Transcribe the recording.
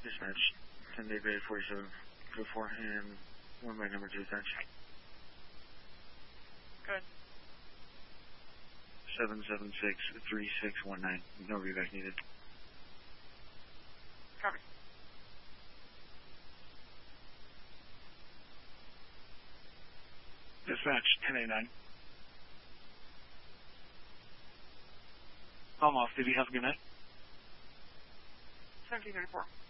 Dispatch, 10-day Bay 4704 and runway number 2, dispatch. Good. 776-3619. No reback needed. Copy. Dispatch, 1089. Palm off, did you have a good night? 1734.